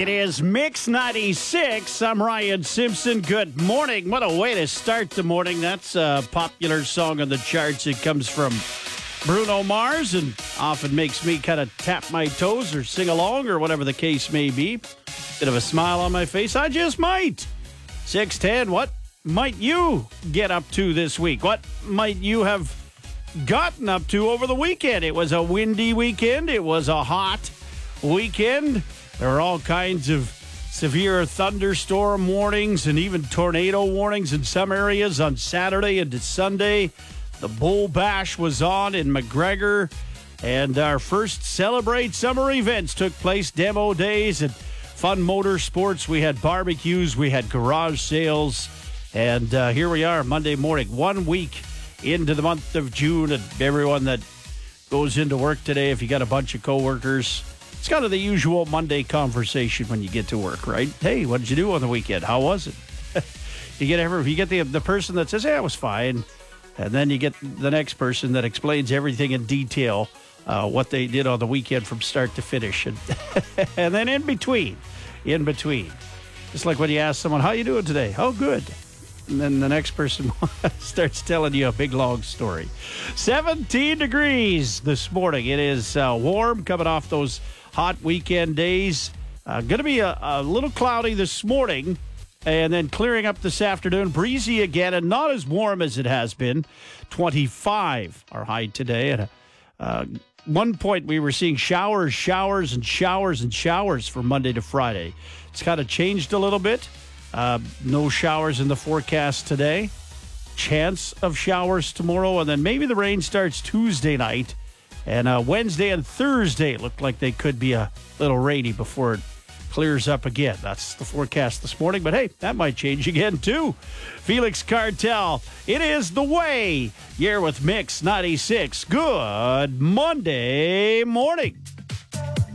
It is Mix 96. I'm Ryan Simpson. Good morning. What a way to start the morning. That's a popular song on the charts. It comes from Bruno Mars and often makes me kind of tap my toes or sing along or whatever the case may be. Bit of a smile on my face. I just might. 610, what might you get up to this week? What might you have gotten up to over the weekend? It was a windy weekend. It was a hot weekend. There are all kinds of severe thunderstorm warnings and even tornado warnings in some areas on Saturday into Sunday. The Bull Bash was on in McGregor, and our first Celebrate Summer events took place, demo days and fun motorsports. We had barbecues, we had garage sales, and here we are Monday morning, 1 week into the month of June, and everyone that goes into work today, if you got a bunch of coworkers, it's kind of the usual Monday conversation when you get to work, right? Hey, what did you do on the weekend? How was it? you get the person that says, "Hey, it was fine," and then you get the next person that explains everything in detail, what they did on the weekend from start to finish, and and then in between, just like when you ask someone, "How you doing today?" "Oh, good." And then the next person starts telling you a big, long story. 17 degrees this morning. It is warm coming off those hot weekend days. Going to be a little cloudy this morning and then clearing up this afternoon. Breezy again and not as warm as it has been. 25 our high today. At one point we were seeing showers from Monday to Friday. It's kind of changed a little bit. No showers in the forecast today. Chance of showers tomorrow, and then maybe the rain starts Tuesday night. And Wednesday and Thursday look like they could be a little rainy before it clears up again. That's the forecast this morning, but hey, that might change again too. Felix Cartel, it is the way. You're with Mix 96. Good Monday morning.